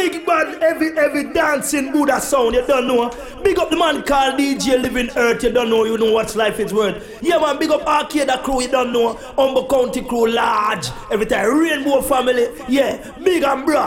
big bad, every dancing Buddha sound, you don't know. Big up the man called DJ Living Earth, you don't know, you know what life is worth. Yeah man, big up Arcade crew, you don't know. Humber County crew, large. Every time, Rainbow family, yeah, big and broad.